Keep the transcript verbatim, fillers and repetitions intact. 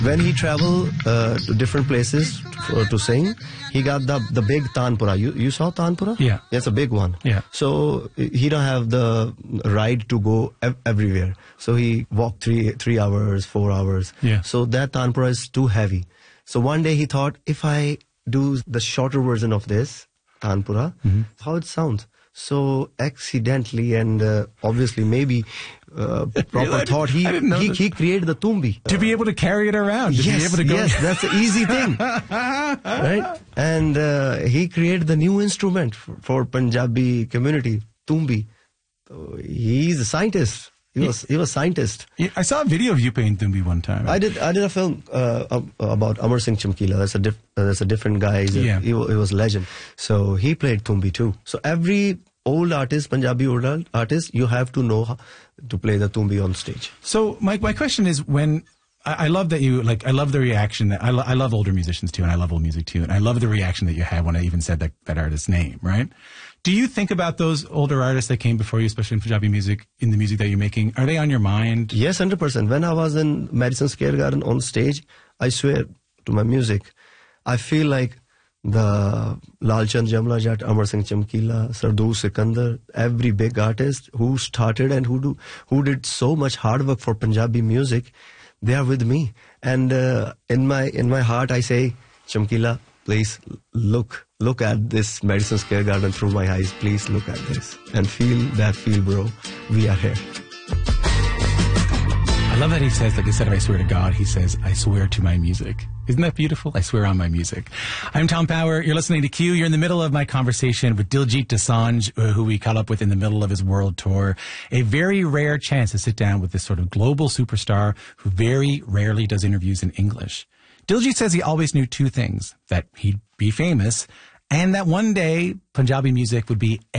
When he traveled uh, to different places for, to sing, he got the the big Tanpura. You you saw Tanpura? Yeah. It's a big one. Yeah. So he don't have the ride to go ev everywhere. So he walked three three hours, four hours. Yeah. So that Tanpura is too heavy. So one day he thought, if I do the shorter version of this Tanpura, mm-hmm. how it sounds. So accidentally and uh, obviously maybe uh, proper really? thought, he he, he created the Tumbi. To be able to carry it around. To yes, be able to go yes, that's an easy thing. Right? And uh, he created the new instrument for, for Punjabi community, Tumbi. So he's a scientist. He was he was a scientist. I saw a video of you playing Tumbi one time. I did I did a film uh, about Amar Singh Chamkila. That's a diff, uh, that's a different guy. He's a, yeah. he, he was a legend. So he played Tumbi too. So every old artist, Punjabi old artist, you have to know how to play the Tumbi on stage. So my my question is, when I, I love that you like I love the reaction that I, lo I love older musicians too, and I love old music too, and I love the reaction that you had when I even said that that artist's name, right? Do you think about those older artists that came before you, especially in Punjabi music, in the music that you're making? Are they on your mind? Yes, one hundred percent. When I was in Madison Square Garden on stage, I swear to my music, I feel like the Lal Chand Jamla Jatt, Amar Singh Chamkila, Sardoor Sikandar, every big artist who started and who do who did so much hard work for Punjabi music, they are with me. And uh, in my in my heart, I say, Chamkila, please look look at this Madison Square Garden through my eyes. Please look at this and feel that feel, bro. We are here. I love that he says, like, instead of I swear to God, he says, I swear to my music. Isn't that beautiful? I swear on my music. I'm Tom Power. You're listening to Q. You're in the middle of my conversation with Diljit Dosanjh, uh, who we caught up with in the middle of his world tour. A very rare chance to sit down with this sort of global superstar who very rarely does interviews in English. Diljit says he always knew two things: that he'd be famous and that one day Punjabi music would be